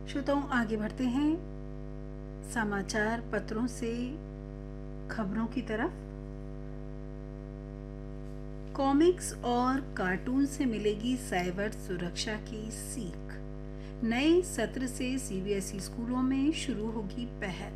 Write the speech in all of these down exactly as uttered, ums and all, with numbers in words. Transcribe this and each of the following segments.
श्रोताओं, आगे बढ़ते हैं समाचार पत्रों से खबरों की तरफ। कॉमिक्स और कार्टून से मिलेगी साइबर सुरक्षा की सीख। नए सत्र से सीबीएसई स्कूलों में शुरू होगी पहल।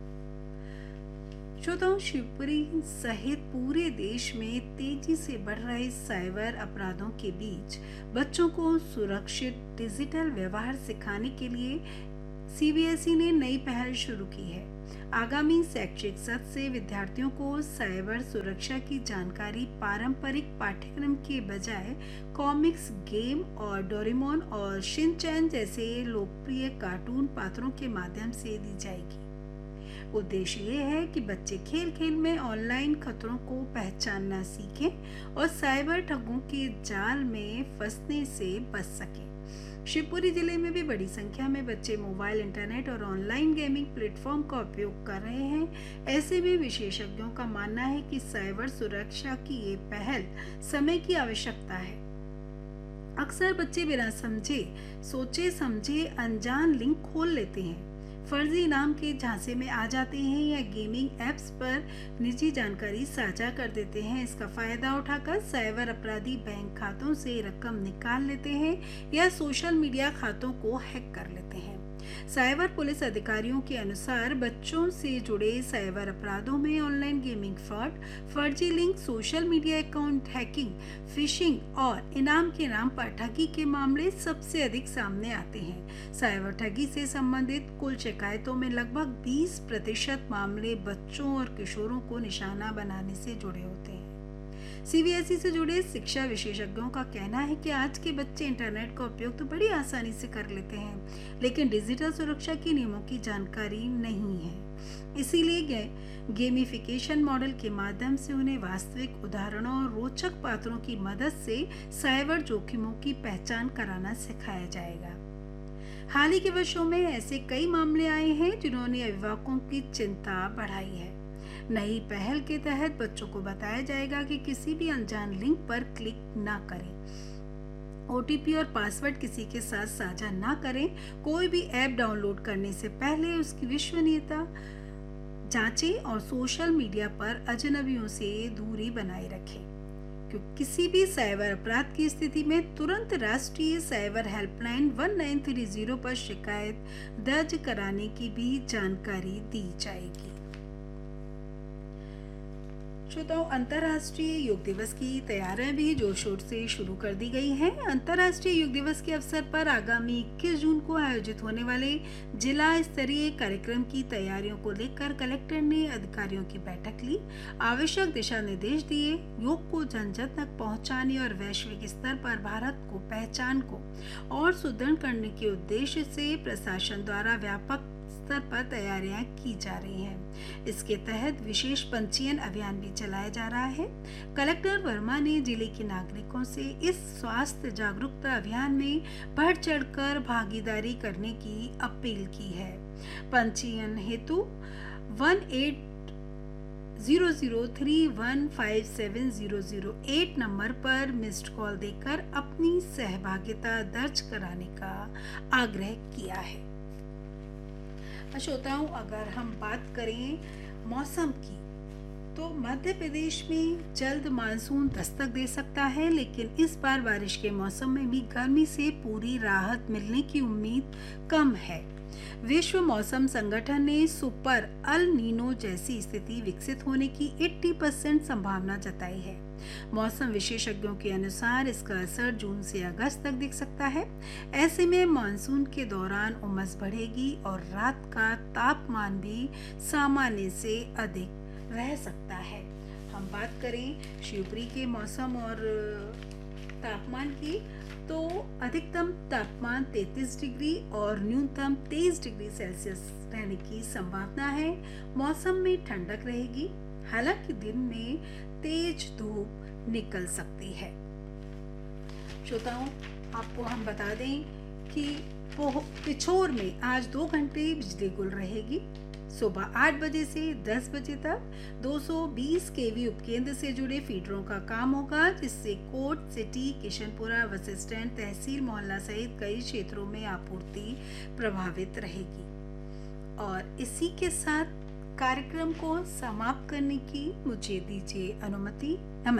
श्रोताओं, शिवपुरी सहित पूरे देश में तेजी से बढ़ रहे साइबर अपराधों के बीच बच्चों को सुरक्षित डिजिटल व्यवहार सिखाने के लिए सीबीएसई ने नई पहल शुरू की है। आगामी शैक्षिक सत्र से विद्यार्थियों को साइबर सुरक्षा की जानकारी पारंपरिक पाठ्यक्रम के बजाय कॉमिक्स, गेम और डोरेमोन और शिनचैन जैसे लोकप्रिय कार्टून पात्रों के माध्यम से दी जाएगी। उद्देश्य ये है कि बच्चे खेल खेल में ऑनलाइन खतरों को पहचानना सीखें और साइबर ठगों के जाल में फंसने से बच सकें। शिवपुरी जिले में भी बड़ी संख्या में बच्चे मोबाइल, इंटरनेट और ऑनलाइन गेमिंग प्लेटफॉर्म का उपयोग कर रहे हैं। ऐसे में विशेषज्ञों का मानना है कि साइबर सुरक्षा की ये पहल समय की आवश्यकता है। अक्सर बच्चे बिना समझे, सोचे समझे अनजान लिंक खोल लेते हैं, फर्जी इनाम के झांसे में आ जाते हैं या गेमिंग एप्स पर निजी जानकारी साझा कर देते हैं। इसका फायदा उठाकर साइबर अपराधी बैंक खातों से रकम निकाल लेते हैं या सोशल मीडिया खातों को हैक कर लेते हैं। साइबर पुलिस अधिकारियों के अनुसार बच्चों से जुड़े साइबर अपराधों में ऑनलाइन गेमिंग फ्रॉड, फर्जी link, social media account hacking, fishing और इनाम के नाम पर ठगी के मामले सबसे अधिक सामने आते हैं। साइबर ठगी से संबंधित कुल शिकायतों में लगभग बीस प्रतिशत मामले बच्चों और किशोरों को निशाना बनाने से जुड़े होते हैं। सीबीएसई से जुड़े शिक्षा विशेषज्ञों का कहना है कि आज के बच्चे इंटरनेट का उपयोग तो बड़ी आसानी से कर लेते हैं, लेकिन डिजिटल सुरक्षा के नियमों की जानकारी नहीं है। इसीलिए गे, गेमिफिकेशन मॉडल के माध्यम से उन्हें वास्तविक उदाहरणों और रोचक पात्रों की मदद से साइबर जोखिमों की पहचान कराना सिखाया जाएगा। हाल ही के वर्षों में ऐसे कई मामले आए हैं जिन्होंने अभिभावकों की चिंता बढ़ाई है। नई पहल के तहत बच्चों को बताया जाएगा कि किसी भी अनजान लिंक पर क्लिक ना करें, ओटीपी और पासवर्ड किसी के साथ साझा ना करें, कोई भी ऐप डाउनलोड करने से पहले उसकी विश्वसनीयता जांचें और सोशल मीडिया पर अजनबियों से दूरी बनाए रखें। क्योंकि किसी भी साइबर अपराध की स्थिति में तुरंत राष्ट्रीय cyber helpline one nine three zero पर शिकायत दर्ज कराने की भी जानकारी दी जाएगी। श्रोताओं, अंतर्राष्ट्रीय योग दिवस की तैयारियां भी जोर शोर से शुरू कर दी गई हैं। अंतर्राष्ट्रीय योग दिवस के अवसर पर आगामी इक्कीस जून को आयोजित होने वाले जिला स्तरीय कार्यक्रम की तैयारियों को लेकर कलेक्टर ने अधिकारियों की बैठक ली, आवश्यक दिशा निर्देश दिए। योग को जन जन तक पहुंचाने और वैश्विक स्तर पर भारत को पहचान को और सुदृढ़ करने के उद्देश्य से प्रशासन द्वारा व्यापक स्तर पर तैयारियां की जा रही हैं। इसके तहत विशेष पंजीयन अभियान भी चलाया जा रहा है। कलेक्टर वर्मा ने जिले के नागरिकों से इस स्वास्थ्य जागरूकता अभियान में बढ़ चढ़कर भागीदारी करने की अपील की है। पंजीयन हेतु one eight zero zero three one five seven zero zero eight number पर मिस्ड कॉल देकर अपनी सहभागिता दर्ज कराने का आग्रह किया है। श्रोताओं, अगर हम बात करें मौसम की, तो मध्य प्रदेश में जल्द मानसून दस्तक दे सकता है, लेकिन इस बार बारिश के मौसम में भी गर्मी से पूरी राहत मिलने की उम्मीद कम है। विश्व मौसम संगठन ने सुपर अल नीनो जैसी स्थिति विकसित होने की अस्सी परसेंट संभावना जताई है। मौसम विशेषज्ञों के अनुसार इसका असर जून से अगस्त तक दिख सकता है। ऐसे में मानसून के दौरान उमस बढ़ेगी और रात का तापमान भी सामान्य से अधिक रह सकता है। हम बात करें शिवपुरी के मौसम और तापमान की, तो अधिकतम तापमान तैंतीस डिग्री और न्यूनतम तेईस डिग्री सेल्सियस रहने की संभावना है। मौसम में ठंडक रहेगी, हालांकि दिन में तेज धूप निकल सकती है। श्रोताओं, आपको हम बता दें कि पिछोर में आज दो घंटे बिजली गुल रहेगी। सुबह आठ बजे से दस बजे तक दो सौ बीस केवी उपकेंद्र से जुड़े फीडरों का काम होगा, जिससे coat, city, Kishanpura, bus stand, तहसील मोहल्ला सहित कई क्षेत्रों में आपूर्ति प्रभावित रहेगी। और इसी के साथ कार्यक्रम को समाप्त करने की मुझे दीजिए अनुमति। नमस्कार।